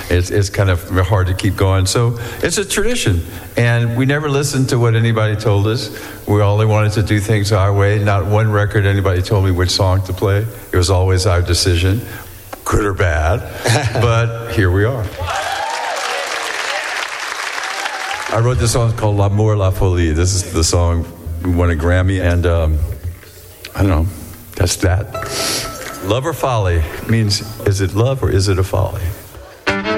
It's kind of hard to keep going. So it's a tradition. And we never listened to what anybody told us. We only wanted to do things our way. Not one record anybody told me which song to play. It was always our decision, good or bad. But here we are. I wrote this song called L'amour, la folie. This is the song we won a Grammy, and I don't know, that's that. Love or folly means, is it love or is it a folly?